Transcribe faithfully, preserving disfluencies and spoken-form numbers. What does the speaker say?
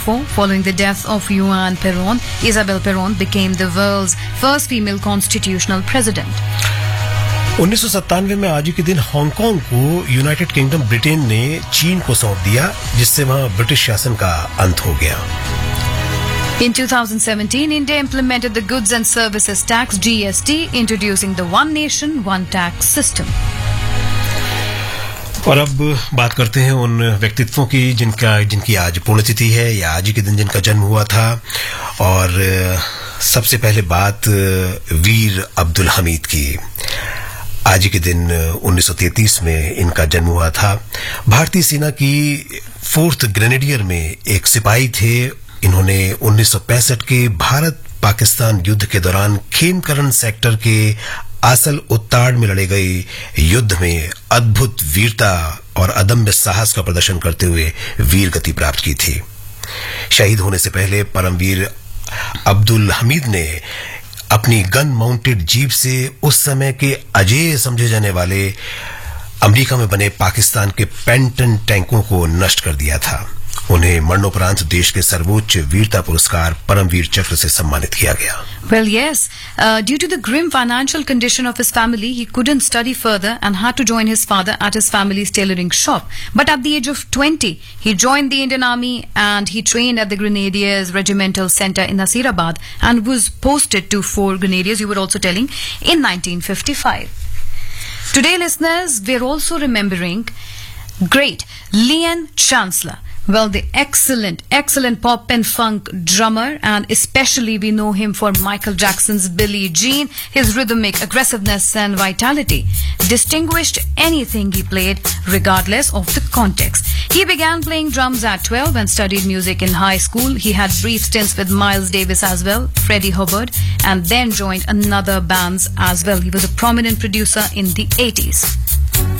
eighty-four, following the death of Juan Perón, Isabel Perón became the world's first female constitutional president. उन्नीस सौ सत्तानवे में आज ही के दिन हांगकांग को यूनाइटेड किंगडम ब्रिटेन ने चीन को सौंप दिया, जिससे वहां ब्रिटिश शासन का अंत हो गया. In two thousand seventeen, India implemented the Goods and Services Tax G S T, introducing the One Nation, One Tax system. और अब बात करते हैं उन व्यक्तित्वों की जिनका जिनकी आज पुण्यतिथि है या आज ही के दिन जिनका जन्म हुआ था. और सबसे पहले बात वीर अब्दुल हमीद की. आज ही के दिन उन्नीस सौ तैंतीस में इनका जन्म हुआ था. भारतीय सेना की फोर्थ ग्रेनेडियर में एक सिपाही थे. इन्होंने उन्नीस सौ पैंसठ के भारत पाकिस्तान युद्ध के दौरान खेमकरण सेक्टर के आसल उत्ताड़ में लड़े गए युद्ध में अद्भुत वीरता और अदम्य साहस का प्रदर्शन करते हुए वीर गति प्राप्त की थी. शहीद होने से पहले परमवीर अब्दुल हमीद ने अपनी गन माउंटेड जीप से उस समय के अजेय समझे जाने वाले अमेरिका में बने पाकिस्तान के पेंटन टैंकों को नष्ट कर दिया था. उन्हें मरणोपरांत देश के सर्वोच्च वीरता पुरस्कार परमवीर चक्र से सम्मानित किया गया. Well, yes. Uh, due to the grim financial condition of his family, he couldn't study further and had to join his father at his family's tailoring shop. But at the age of twenty, he joined the Indian Army and he trained at the Grenadiers Regimental Center in Nasirabad and was posted to four Grenadiers, you were also telling, in nineteen fifty-five. Today, listeners, we're also remembering great Leon Chancellor. Well, the excellent, excellent pop and funk drummer, and especially we know him for Michael Jackson's Billie Jean. His rhythmic aggressiveness and vitality distinguished anything he played, regardless of the context. He began playing drums at twelve and studied music in high school. He had brief stints with Miles Davis as well, Freddie Hubbard, and then joined another bands as well. He was a prominent producer in the eighties.